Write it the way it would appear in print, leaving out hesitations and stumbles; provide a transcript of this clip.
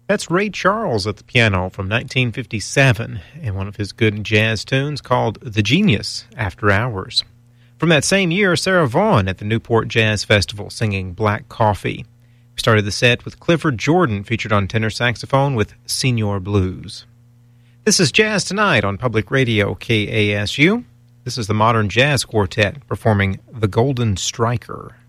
That's Ray Charles at the piano from 1957 and one of his good jazz tunes called The Genius, After Hours. From that same year, Sarah Vaughan at the Newport Jazz Festival singing Black Coffee. We started the set with Clifford Jordan featured on tenor saxophone with Senior Blues. This is Jazz Tonight on Public Radio KASU. This is the Modern Jazz Quartet performing The Golden Striker.